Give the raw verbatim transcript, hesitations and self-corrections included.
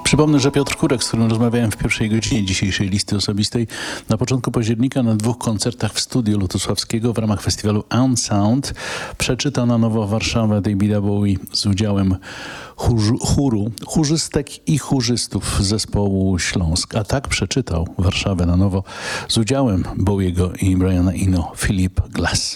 Przypomnę, że Piotr Kurek, z którym rozmawiałem w pierwszej godzinie dzisiejszej listy osobistej, na początku października na dwóch koncertach w studiu Lutosławskiego w ramach festiwalu Unsound przeczyta na nowo Warszawę Davida Bowie z udziałem chóru, chóru, chórzystek i chórzystów zespołu Śląsk. A tak przeczytał Warszawę na nowo z udziałem Bowiego i Briana Eno Philip Glass.